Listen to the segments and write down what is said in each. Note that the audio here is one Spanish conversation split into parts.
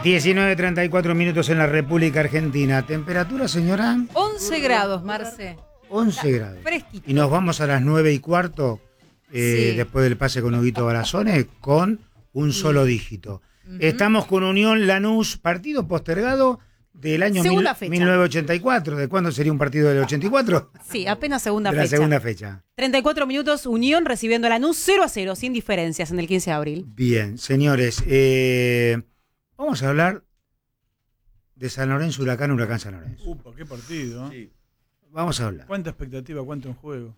19:34 minutos en la República Argentina. ¿Temperatura, señora? 11 grados, Marce. 11 grados. Fresquito. Y nos vamos a las 9:15, Sí. después del pase con Huguito Barazone, con un solo dígito. Estamos con Unión Lanús, partido postergado del año Segunda fecha. 1984. ¿De cuándo sería un partido del 84? Sí, apenas segunda De fecha. la segunda fecha. 34 minutos, Unión recibiendo a Lanús 0-0, sin diferencias en el 15 de abril. Bien, señores, vamos a hablar de San Lorenzo, Huracán San Lorenzo. Upa, qué partido, ¿eh? Sí. Vamos a hablar. ¿Cuánta expectativa, cuánto en juego?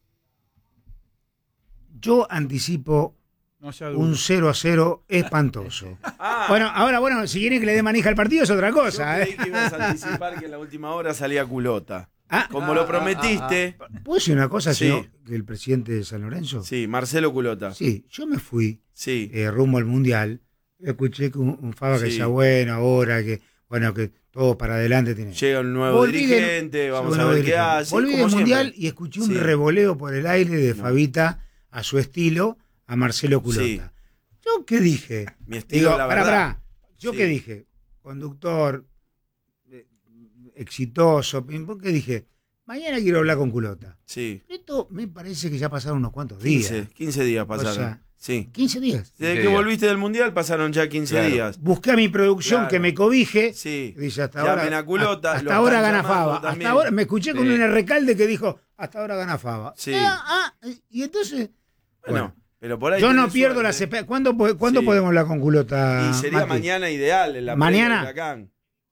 Yo anticipo No sea un duro. 0-0 espantoso. Ah, Bueno, ahora, si quieren que le dé manija al partido es otra yo cosa, creí que ibas a anticipar que en la última hora salía culota. Ah, Como lo prometiste. ¿puedo decir una cosa, Sí. señor, que el presidente de San Lorenzo? Sí, Marcelo Culota. Sí, yo me fui Sí. rumbo al Mundial. Escuché que un Faba que Sí. decía, bueno, ahora que todo para adelante tiene. Llega un nuevo Volví del- dirigente, vamos a ver qué hace. Volví del como Mundial siempre. y escuché un Sí. revoleo por el aire de No. Fabita a su estilo, a Marcelo Culota. Sí. ¿Yo qué dije? Mi estilo, la verdad. Pará. ¿Yo Sí. qué dije? Conductor, exitoso, ¿qué dije? Mañana quiero hablar con Culota. Sí. Esto me parece que ya pasaron unos cuantos días. 15 días pasaron. O sea, sí. 15 días. Desde que días. volviste del Mundial pasaron ya 15 Claro. días. Busqué a mi producción Claro. que me cobije. Sí. Dice, hasta Llamen ahora, a Culota, lo hasta ahora están gana llamando Fava. también. Hasta ahora me escuché con Sí. un recalde que dijo, hasta ahora gana Fava. Sí. Y entonces, Bueno, pero por ahí yo no tenés pierdo suerte. la CP. ¿Cuándo Sí. podemos hablar con Culota? Y sería Mati? mañana ideal en la ¿Mañana? previa de Huracán.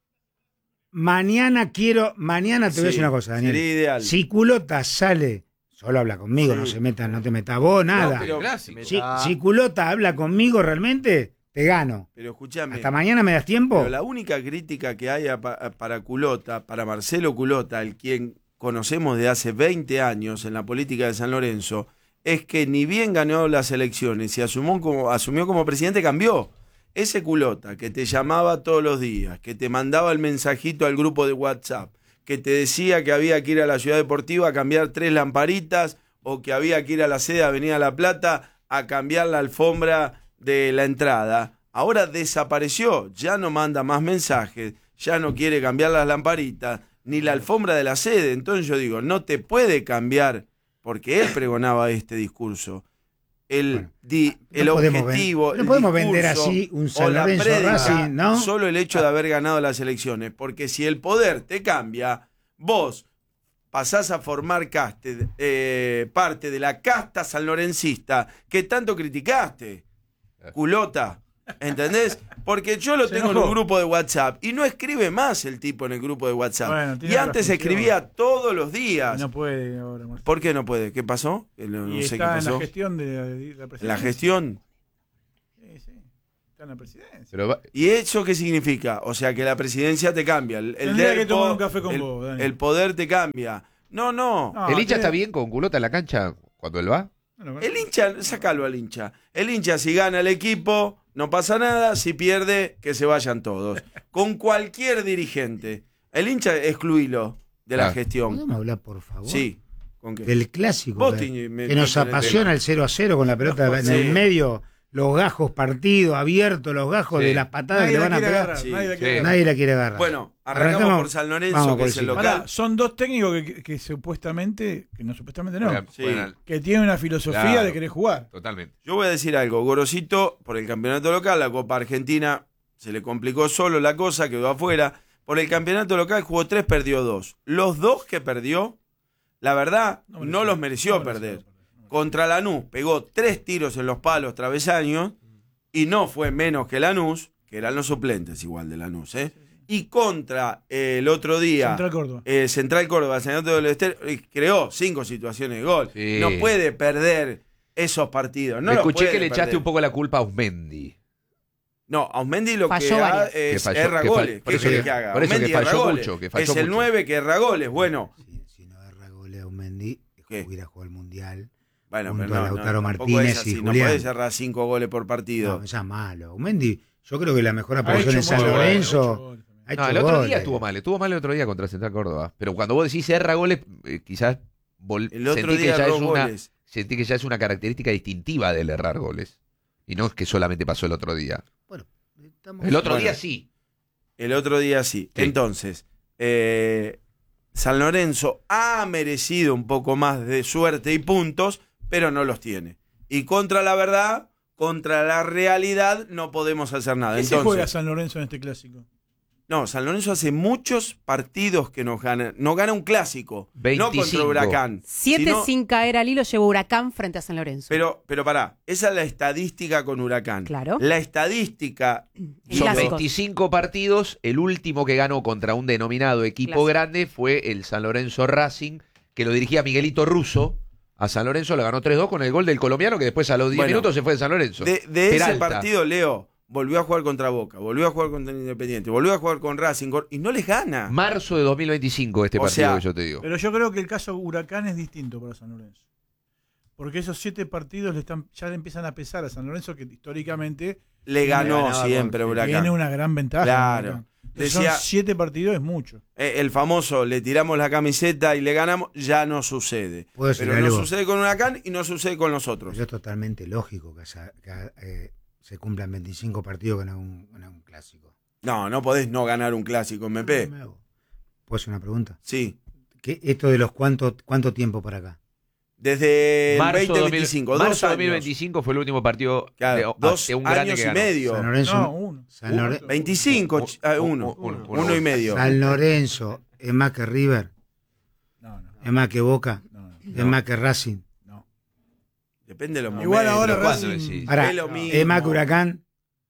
Mañana te voy a Sí, decir una cosa, Daniel. sería ideal. Si Culota sale, solo habla conmigo, Sí. no te metas vos, nada. pero- Clásico. Si Culota habla conmigo realmente, te gano. Pero escúchame. ¿Hasta mañana me das tiempo? Pero la única crítica que hay para Culota, para Marcelo Culota, el quien conocemos de hace 20 años en la política de San Lorenzo, es que ni bien ganó las elecciones y asumió como presidente, cambió. Ese Culota que te llamaba todos los días, que te mandaba el mensajito al grupo de WhatsApp, que te decía que había que ir a la Ciudad Deportiva a cambiar 3 lamparitas o que había que ir a la sede de Avenida La Plata a cambiar la alfombra de la entrada, ahora desapareció, ya no manda más mensajes, ya no quiere cambiar las lamparitas, ni la alfombra de la sede. Entonces yo digo, no te puede cambiar, porque él pregonaba este discurso. El objetivo, no podemos el vender discurso así un o San la Lorenzo prédica, Racing, ¿no? solo el hecho de haber ganado las elecciones, porque si el poder te cambia, vos pasás a formar parte de la casta sanlorencista que tanto criticaste, Culota, ¿entendés? Porque yo lo Se tengo en enojó. un grupo de WhatsApp y no escribe más el tipo en el grupo de WhatsApp. Bueno, tiene Y otra antes función. escribía todos los días. No puede ahora, Marcelo. ¿Por qué no puede? ¿Qué pasó? No Y sé qué está en la pasó. gestión de la presidencia. En la gestión. Sí, sí. Está en la presidencia. Pero va- ¿Y eso qué significa? O sea, que la presidencia te cambia. Tendría que tomar un café con vos, Dani. el poder te cambia. No. No, ¿El hincha tiene- está bien con Culota en la cancha cuando él va? Bueno, El hincha, sácalo al hincha. El hincha, si gana el equipo, no pasa nada. Si pierde, que se vayan todos. Con cualquier dirigente. El hincha, excluílo de la Claro. gestión. ¿Podemos hablar, por favor? Sí. ¿Con qué? Del clásico Vos que, me- que nos me- apasiona el 0-0 con la pelota en Sí. el medio, los gajos partidos abiertos, los gajos Sí. de las patadas Nadie que le la van a quiere pegar. agarrar. Sí. Nadie la quiere Sí. agarrar. Nadie la quiere agarrar. Bueno, arrancamos por San Lorenzo, vamos que por es el el local. Pará, son dos técnicos que supuestamente, que no supuestamente no, Sí. que tienen una filosofía Claro. de querer jugar. Totalmente. Yo voy a decir algo. Gorosito, por el campeonato local, la Copa Argentina se le complicó solo la cosa, quedó afuera. Por el campeonato local jugó 3, perdió 2. Los 2 que perdió, la verdad, no los mereció perder. Contra Lanús pegó 3 tiros en los palos travesaños y no fue menos que Lanús, que eran los suplentes igual de Lanús, ¿eh? Y contra el otro día Central Córdoba. Central Córdoba, Senato del Estero, creó 5 situaciones de gol. Sí. No puede perder esos partidos. No Escuché los que puede le echaste perder. un poco la culpa a Usmendi. No, Ausmendi lo Falló que varias. hace es Que falló, erra que fall- goles. por ¿Qué eso querés que- que haga? por eso que Ausmendi erra falló goles. mucho, que falló es el mucho. 9 que erra goles. Bueno, Si no agarra goleo Mendy, ¿Qué? hubiera jugado el Mundial. bueno, Junto pero a no, Lautaro tampoco Martínez es así. y No Julián. podés errar 5 goles por partido. No, ya es malo. Mendy, yo creo que la mejor Ha aparición hecho en San mucho Lorenzo. goles, goles también. ha No, hecho el otro día goles. estuvo mal el otro día contra Central Córdoba. Pero cuando vos decís erra goles, quizás El otro sentí, día que ya erró es una, goles. sentí que ya es una característica distintiva del errar goles. Y no es que solamente pasó el otro día. Bueno, estamos- El otro Bueno. día sí. El otro día sí. Sí. Entonces, San Lorenzo ha merecido un poco más de suerte y puntos, pero no los tiene. Y contra la verdad, contra la realidad, no podemos hacer nada. ¿Qué se juega Entonces, San Lorenzo en este clásico? no, San Lorenzo hace muchos partidos que nos gana. No gana un clásico. 25. No contra Huracán. 7 sino- sin caer al hilo llevó Huracán frente a San Lorenzo. Pero pará, esa es la estadística con Huracán. Claro. La estadística En Son clásicos. 25 partidos. El último que ganó contra un denominado equipo Clásico. grande fue el San Lorenzo Racing, que lo dirigía Miguelito Russo. A San Lorenzo le ganó 3-2 con el gol del colombiano, que después a los 10 Bueno, minutos se fue de San Lorenzo. de ese Peralta. partido, Leo, volvió a jugar contra Boca, volvió a jugar contra Independiente, volvió a jugar con Racing y no les gana. Marzo de 2025 este O partido sea, que yo te digo. Pero yo creo que el caso Huracán es distinto para San Lorenzo. Porque esos 7 partidos ya le empiezan a pesar a San Lorenzo, que históricamente Le ganó ganaba siempre con- Huracán. tiene una gran ventaja. Claro. Huracán. Decía- Son 7 partidos, es mucho. El famoso, le tiramos la camiseta y le ganamos, ya no sucede. ¿Puedo decir Pero no algo? sucede con Huracán y no sucede con los otros. Pero es totalmente lógico que se cumplan 25 partidos que no es un clásico. No podés no ganar un clásico, MP. No me hago. ¿Puedo hacer una pregunta? Sí. ¿Esto de los cuánto tiempo para acá? Desde el Marzo 2025, 2 marzo años. 2025 fue el último partido Claro, de 2 un grande años que y ganó. medio. San Lorenzo, No, uno. San Lore- 25, uno. Uno. Uno y medio. San Lorenzo es más que River, No. es más que Boca, No. es más que Racing. No. Depende de los momentos. Igual ahora ¿cuándo Racing. decís? Ahora, Es lo mismo. es más que Huracán,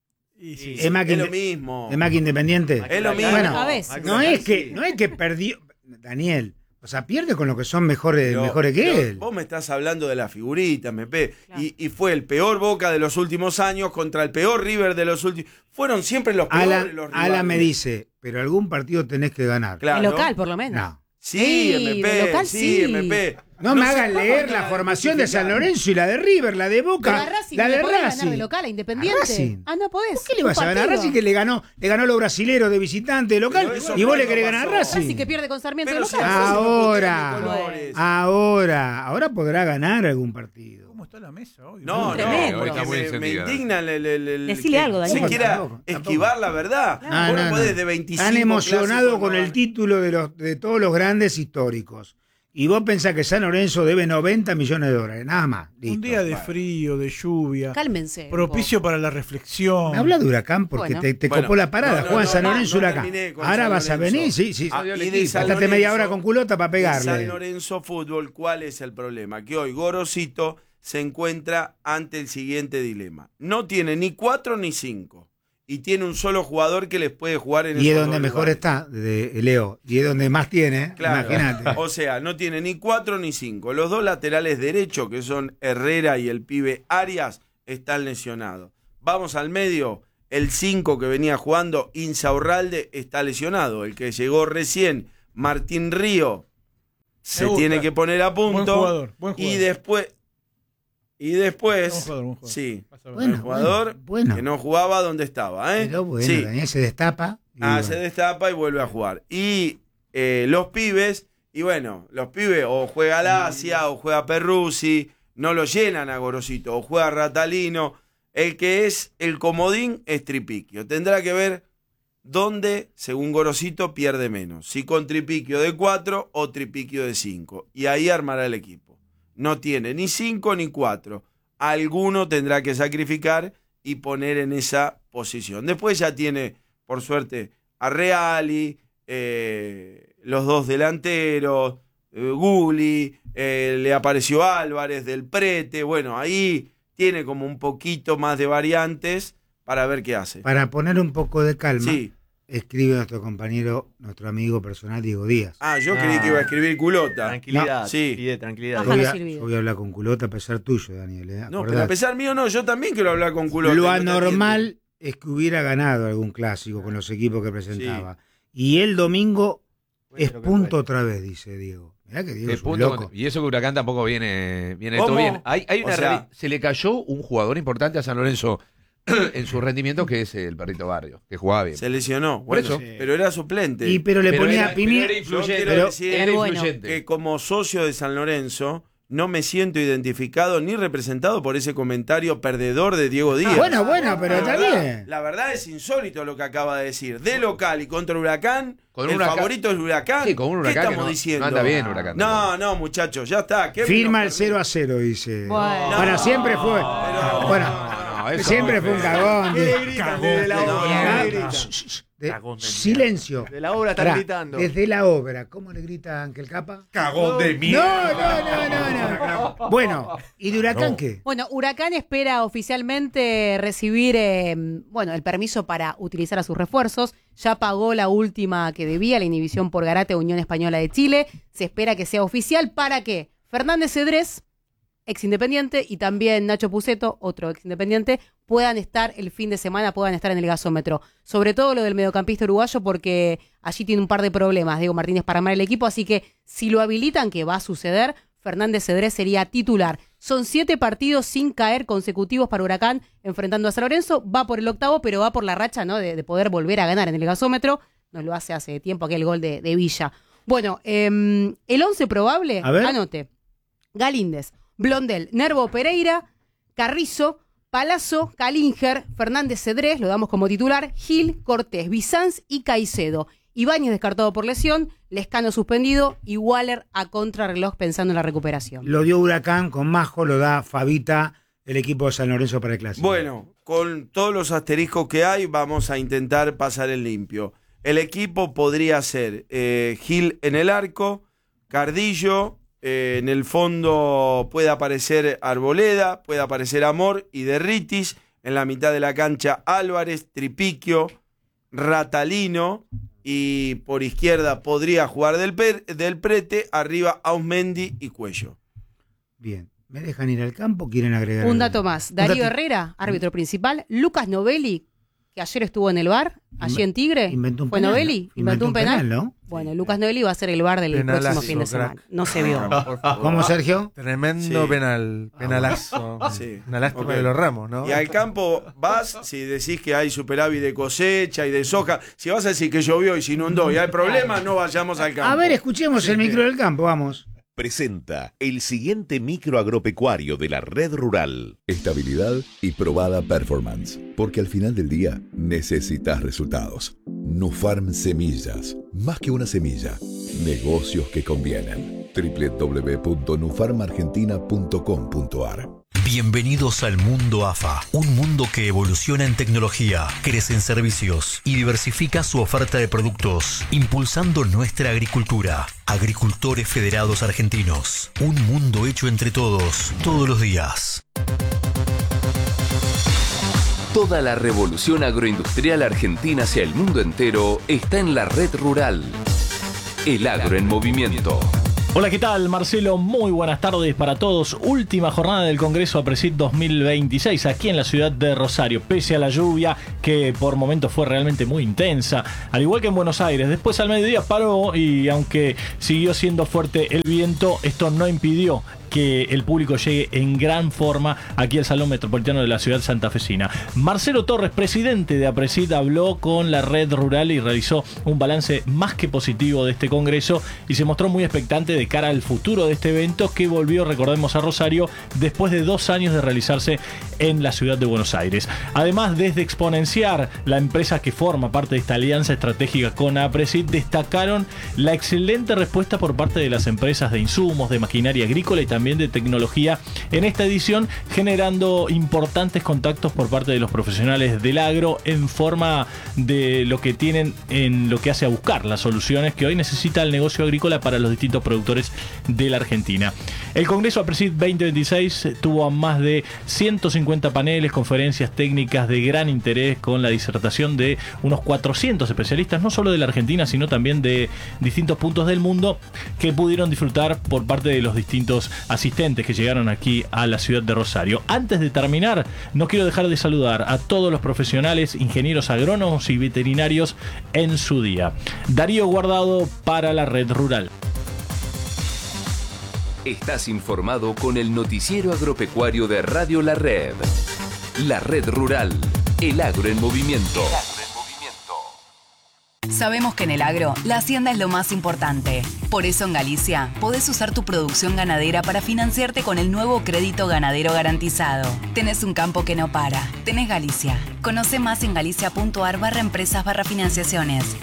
Y sí, es más que Es lo mismo. es más que Independiente. Es lo mismo. Bueno, A ver. no es que perdió Daniel, o sea, pierde con lo que son mejores Pero- que pero él. Vos me estás hablando de la figurita, MP. Claro. Y fue el peor Boca de los últimos años contra el peor River de los últimos. Fueron siempre los peores los rivales. Alan me dice, pero algún partido tenés que ganar. Claro. El local, por lo menos. No. Sí, Sí, MP. de local sí, sí. MP. No me se hagan puede leer ganar la formación de San justificando. Lorenzo y la de River, la de Pero Boca, a Racing la le de podés ganar Racing. de local a ¿A Independiente. Racing? Ah, no podés. ¿Por qué le vas a Un ganar a partido. Racing que le ganó los brasileros de visitante de local Pero eso y vos le cuando querés ganar a pasó. Racing? Racing que pierde con Sarmiento de Pero si local. después se lo Ahora, pusieron de colores. ahora podrá ganar algún partido. ¿Cómo está la mesa hoy? No, Tremendo. no, Hoy está muy porque me encendida. indigna Decile que algo, Daniel. se quiera Tampoco. esquivar la verdad. No, Vos no no, podés no. de 25 Están emocionados clásicos, con no el ganar. título de todos los grandes históricos. Y vos pensás que San Lorenzo debe 90 millones de dólares, nada más. Listo. Un día de Bueno. frío, de lluvia, Cálmense. un propicio para la reflexión. Me habla de Huracán porque Bueno. te Bueno, copó la parada. no, Juegan no, San no, Lorenzo, no Huracán. terminé con Ahora San vas a Lorenzo. venir, sí. Ah, y de Gastaste San media Lorenzo- hora con culota para De San pegarle. Lorenzo Fútbol, ¿cuál es el problema? Que hoy Gorosito se encuentra ante el siguiente dilema. No tiene ni 4 ni 5. Y tiene un solo jugador que les puede jugar en Y es esos donde dos mejor lugares. está, Leo. Y es donde más tiene, Claro. imagínate. O sea, no tiene ni 4 ni 5. Los dos laterales derechos, que son Herrera y el pibe Arias, están lesionados. Vamos al medio. El 5 que venía jugando, Insaurralde, está lesionado. El que llegó recién, Martín Río, se gusta. tiene que poner a punto. Buen jugador. Y después, Buen jugador. sí, Vas a ver. Bueno, el jugador bueno. que no jugaba donde estaba, ¿eh? Pero bueno, Sí. Daniel se destapa. y Ah, bueno. se destapa y vuelve a jugar. Y los pibes, los pibes o juega Lacia o juega Perruzzi, no lo llenan a Gorosito, o juega Ratalino. El que es el comodín es Tripiquio. Tendrá que ver dónde, según Gorosito, pierde menos. Si con Tripiquio de 4 o Tripiquio de 5. Y ahí armará el equipo. No tiene ni 5 ni 4. Alguno tendrá que sacrificar y poner en esa posición. Después ya tiene, por suerte, a Reali, los dos delanteros, Gulli, le apareció Álvarez del Prete. Bueno, ahí tiene como un poquito más de variantes para ver qué hace. Para poner un poco de calma, Sí. escribe nuestro compañero, nuestro amigo personal Diego Díaz. Ah, yo creí que iba a escribir culota. Tranquilidad, No, sí. pide tranquilidad. Ajá. Yo voy, Déjalo, a, Silvio. yo voy a hablar con culota a pesar tuyo, Daniel. No, pero Acordate. a pesar mío no, yo también quiero hablar con culota. Lo no te anormal es que hubiera ganado algún clásico con los equipos que presentaba. Y el domingo es punto otra vez, dice Diego. Mirá que Diego De es un punto loco. y eso que Huracán tampoco viene ¿Cómo? todo bien. Hay O una sea- se le cayó un jugador importante a San Lorenzo en su rendimiento, que es el Perrito Barrio, que jugaba bien. Se lesionó. Por Bueno, eso. pero era suplente. Y pero le Pero ponía era- Pini- pero era influyente. Yo quiero decir Era bueno. influyente. que como socio de San Lorenzo no me siento identificado ni representado por ese comentario perdedor de Diego Díaz. Bueno, pero está bien. La verdad es insólito lo que acaba de decir. De local y contra Huracán, Con el Huracán. favorito es Huracán. Sí, con un Huracán ¿Qué que estamos no diciendo? anda bien Huracán. No, muchachos, ya está. ¿Qué Firma el nos 0-0, dice. Bueno. Bueno, siempre fue. pero- Bueno, eso siempre no, fue un cagón. ¿Qué le gritan desde la obra? ¿Qué le gritan? Silencio. De la obra están Pará, gritando. desde la obra, ¿cómo le grita Ángel Capa? Cagón de No, mierda. no. Bueno, ¿y de Huracán qué? Bueno, Huracán espera oficialmente recibir el permiso para utilizar a sus refuerzos. Ya pagó la última que debía, la inhibición por garate a Unión Española de Chile. Se espera que sea oficial para que Fernández Cedrés, ex Independiente, y también Nacho Puceto, otro ex Independiente, puedan estar el fin de semana, puedan estar en el gasómetro. Sobre todo lo del mediocampista uruguayo, porque allí tiene un par de problemas Diego Martínez para armar el equipo, así que si lo habilitan, que va a suceder, Fernández Cedrés sería titular. Son 7 partidos sin caer consecutivos para Huracán enfrentando a San Lorenzo. Va por el 8º, pero va por la racha, ¿no? de poder volver a ganar en el gasómetro. Nos lo hace hace tiempo aquel gol de Villa. Bueno, el 11 probable, A ver. anote. Galíndez, Blondel, Nervo Pereira, Carrizo, Palazzo, Calinger, Fernández Cedrés, lo damos como titular, Gil, Cortés, Bizanz y Caicedo. Ibáñez descartado por lesión, Lescano suspendido y Waller a contrarreloj pensando en la recuperación. Lo dio Huracán, con Majo lo da Fabita, el equipo de San Lorenzo para el Clásico. Bueno, con todos los asteriscos que hay, vamos a intentar pasar el limpio. El equipo podría ser Gil en el arco, Cardillo, en el fondo puede aparecer Arboleda, puede aparecer Amor y Derritis, en la mitad de la cancha Álvarez, Tripiquio, Ratalino, y por izquierda podría jugar del Prete, arriba Ausmendi y Cuello. Bien. ¿Me dejan ir al campo? ¿Quieren agregar Un algo? dato más. Un Darío dato- Herrera, árbitro principal. Lucas Novelli, que ayer estuvo en el VAR, allí en Tigre. Inventó un ¿Fue penal, Novelli? ¿no? Inventó un penal. ¿no? Bueno, Lucas Novelli va a ser el VAR del Penalazo, próximo fin de semana. crack. No se vio. ¿Cómo, Sergio? Tremendo Sí. penalazo. Sí. Una lástima Ok. de los Ramos, ¿no? Y al campo vas, si decís que hay superávit de cosecha y de soja, si vas a decir que llovió y se inundó y hay problemas, no vayamos al campo. A ver, escuchemos el micro del campo, vamos. Presenta el siguiente micro agropecuario de la red rural. Estabilidad y probada performance. Porque al final del día necesitas resultados. Nufarm Semillas. Más que una semilla. Negocios que convienen. www.nufarmargentina.com.ar. Bienvenidos al mundo AFA, un mundo que evoluciona en tecnología, crece en servicios y diversifica su oferta de productos, impulsando nuestra agricultura. Agricultores Federados Argentinos, un mundo hecho entre todos, todos los días. Toda la revolución agroindustrial argentina hacia el mundo entero está en la red rural. El agro en movimiento. Hola, ¿qué tal? Marcelo, muy buenas tardes para todos. Última jornada del Congreso APRESID 2026 aquí en la ciudad de Rosario. Pese a la lluvia, que por momentos fue realmente muy intensa, al igual que en Buenos Aires. Después al mediodía paró y aunque siguió siendo fuerte el viento, esto no impidió que el público llegue en gran forma aquí al Salón Metropolitano de la ciudad santafesina. Marcelo Torres, presidente de APRESID, habló con la red rural y realizó un balance más que positivo de este congreso y se mostró muy expectante de cara al futuro de este evento que volvió, recordemos, a Rosario después de 2 años de realizarse en la ciudad de Buenos Aires. Además, desde Exponenciar, la empresa que forma parte de esta alianza estratégica con APRESID, destacaron la excelente respuesta por parte de las empresas de insumos, de maquinaria agrícola y también de tecnología en esta edición, generando importantes contactos por parte de los profesionales del agro en forma de lo que tienen en lo que hace a buscar las soluciones que hoy necesita el negocio agrícola para los distintos productores de la Argentina. El Congreso APRESID 2026 tuvo a más de 150 paneles, conferencias técnicas de gran interés con la disertación de unos 400 especialistas, no solo de la Argentina, sino también de distintos puntos del mundo, que pudieron disfrutar por parte de los distintos asistentes que llegaron aquí a la ciudad de Rosario. Antes de terminar, no quiero dejar de saludar a todos los profesionales, ingenieros agrónomos y veterinarios en su día. Darío Guardado para la Red Rural. Estás informado con el noticiero agropecuario de Radio La Red. La Red Rural, el agro en movimiento. Sabemos que en el agro, la hacienda es lo más importante. Por eso en Galicia, podés usar tu producción ganadera para financiarte con el nuevo crédito ganadero garantizado. Tenés un campo que no para. Tenés Galicia. Conoce más en galicia.ar/empresas/financiaciones.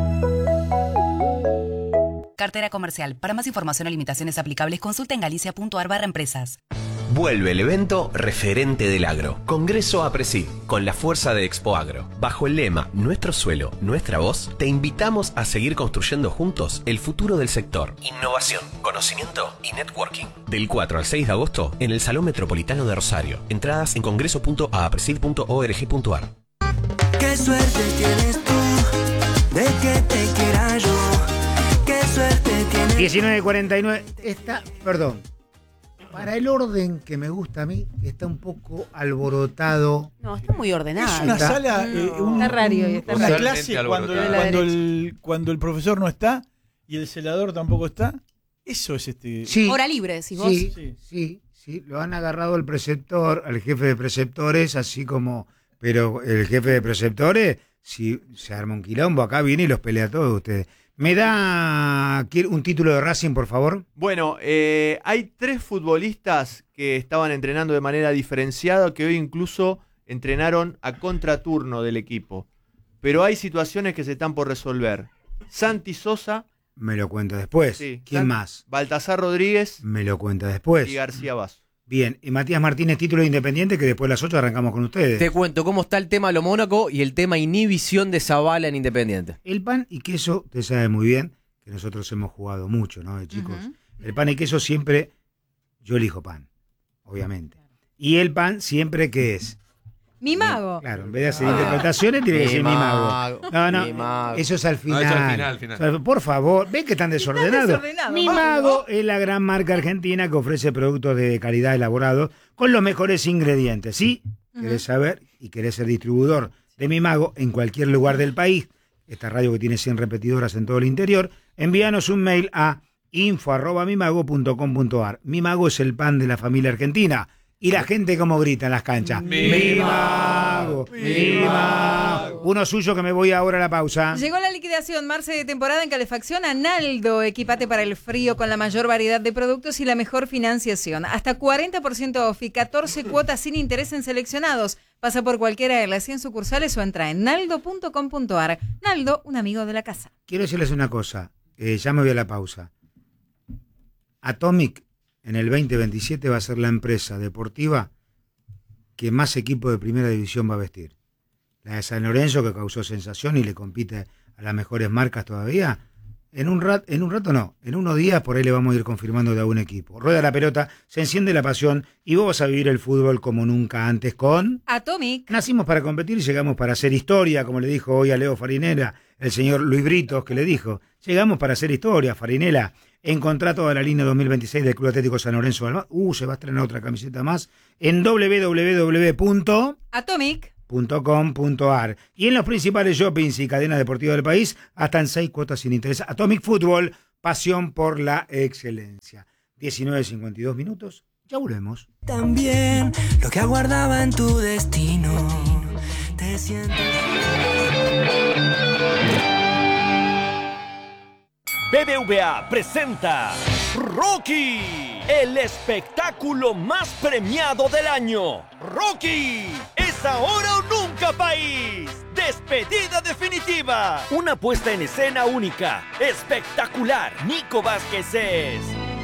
Cartera comercial. Para más información o limitaciones aplicables, consulta en galicia.ar/empresas. Vuelve el evento referente del agro. Congreso APRESID, con la fuerza de Expo Agro. Bajo el lema Nuestro suelo, nuestra voz, te invitamos a seguir construyendo juntos el futuro del sector. Innovación, conocimiento y networking. Del 4 al 6 de agosto en el Salón Metropolitano de Rosario. Entradas en congreso.apresid.org.ar. Qué suerte tienes tú de que te quiera yo. Qué suerte tienes. 19:49. Perdón. Para el orden que me gusta a mí, está un poco alborotado. No, está muy ordenado. Es una sala, está raro. Una clase cuando el profesor no está y el celador tampoco está. Eso es Sí, hora libre, decís vos. Sí. Lo han agarrado el preceptor, al jefe de preceptores, así como... Pero el jefe de preceptores, si se arma un quilombo, acá viene y los pelea a todos ustedes. ¿Me da un título de Racing, por favor? Bueno, hay 3 futbolistas que estaban entrenando de manera diferenciada, que hoy incluso entrenaron a contraturno del equipo. Pero hay situaciones que se están por resolver. Santi Sosa. Me lo cuenta después. Sí. ¿Quién más? Baltasar Rodríguez. Me lo cuenta después. Y García Basso. Bien, y Matías Martínez, título de Independiente, que después de las 8 arrancamos con ustedes. Te cuento cómo está el tema Lo Mónaco y el tema inhibición de Zavala en Independiente. El pan y queso, usted sabe muy bien que nosotros hemos jugado mucho, ¿no? De chicos. El pan y queso siempre, yo elijo pan, obviamente. Y el pan siempre, ¿qué es? Mi mago. Claro, en vez de hacer interpretaciones, tiene que decir mi mago. No, eso es al final. Eso es al final. O sea, por favor, ven que están desordenados. Mi mago es la gran marca argentina que ofrece productos de calidad elaborados con los mejores ingredientes. ¿Sí? ¿Querés saber y querés ser distribuidor de Mi Mago en cualquier lugar del país? Esta radio que tiene 100 repetidoras en todo el interior. Envíanos un mail a info@mimago.com.ar. Mi Mago es el pan de la familia argentina. Y la gente como grita en las canchas. ¡Mi mago! ¡Mi mago! Uno suyo que me voy ahora a la pausa. Llegó la liquidación, Marce, de temporada en calefacción a Naldo. Equipate para el frío con la mayor variedad de productos y la mejor financiación. Hasta 40% off y 14 cuotas sin interés en seleccionados. Pasa por cualquiera de las 100 sucursales o entra en naldo.com.ar. Naldo, un amigo de la casa. Quiero decirles una cosa. Ya me voy a la pausa. Atomic en el 2027 va a ser la empresa deportiva que más equipo de primera división va a vestir. La de San Lorenzo, que causó sensación y le compite a las mejores marcas todavía. En unos días por ahí le vamos a ir confirmando de algún equipo. Rueda la pelota, se enciende la pasión y vos vas a vivir el fútbol como nunca antes con... Atomic. Nacimos para competir y llegamos para hacer historia, como le dijo hoy a Leo Farinela, el señor Luis Britos, que le dijo, llegamos para hacer historia, Farinela. Encontrá toda la línea 2026 del Club Atlético San Lorenzo del Mar. Se va a estrenar otra camiseta más en www.atomic.com.ar y en los principales shoppings y cadenas deportivas del país hasta en 6 cuotas sin interés. Atomic Fútbol, pasión por la excelencia. 19:52 minutos, ya volvemos. También lo que aguardaba en tu destino. Te sientes... BBVA presenta Rocky, el espectáculo más premiado del año. Rocky, es ahora o nunca, país. Despedida definitiva. Una puesta en escena única, espectacular. Nico Vázquez es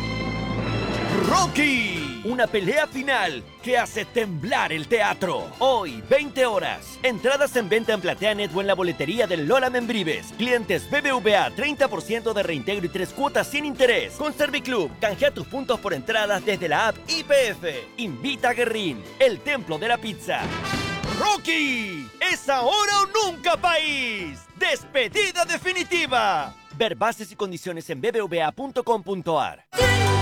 Rocky. Una pelea final que hace temblar el teatro. Hoy, 20 horas. Entradas en venta en PlateaNet o en la boletería del Lola Membrives. Clientes BBVA, 30% de reintegro y 3 cuotas sin interés. Con Serviclub, canjea tus puntos por entradas desde la app IPF. Invita a Guerrín, el templo de la pizza. ¡Rocky! ¡Es ahora o nunca, país! ¡Despedida definitiva! Ver bases y condiciones en bbva.com.ar.